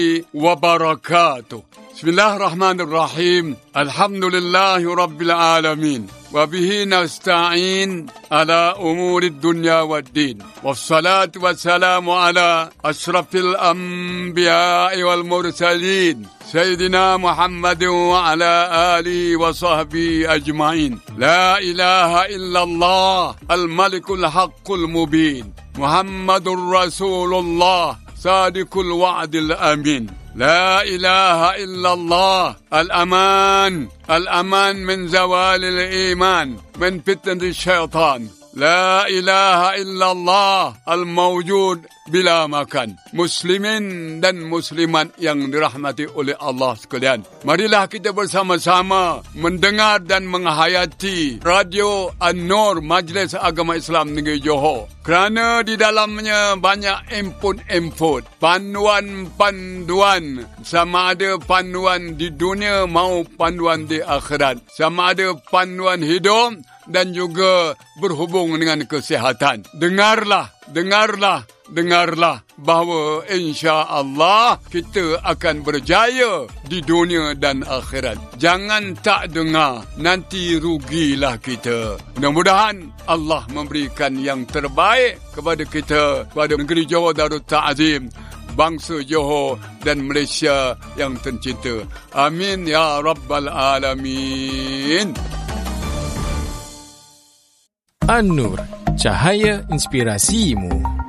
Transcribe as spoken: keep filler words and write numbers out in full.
wabarakatuh. Bismillahirrahmanirrahim. Alhamdulillahi rabbil alamin. Wa bihi nasta'in ala umurid dunya waddin. Wassalatu wassalamu ala asyrafil anbiya'i wal mursalin. Sayyidina Muhammadin wa ala alihi wa sahbihi ajma'in. La ilaha illallah al-malikul haqqul mubin. Muhammadur Rasulullah sadiqul wa'dil amin. لا إله إلا الله الأمان الأمان من زوال الإيمان من فتنة الشيطان. لا إله إلا الله الموجود bila makan. Muslimin dan muslimat yang dirahmati oleh Allah sekalian, marilah kita bersama-sama mendengar dan menghayati Radio An-Nur Majlis Agama Islam Negeri Johor, kerana di dalamnya banyak input-input, panduan-panduan, sama ada panduan di dunia maupun panduan di akhirat, sama ada panduan hidup dan juga berhubung dengan kesihatan. Dengarlah, dengarlah, dengarlah bahawa insya-Allah kita akan berjaya di dunia dan akhirat. Jangan tak dengar, nanti rugilah kita. Mudah-mudahan Allah memberikan yang terbaik kepada kita, kepada negeri Johor Darut Ta'zim, bangsa Johor dan Malaysia yang tercinta. Amin ya rabbal alamin. An-Nur, cahaya inspirasimu.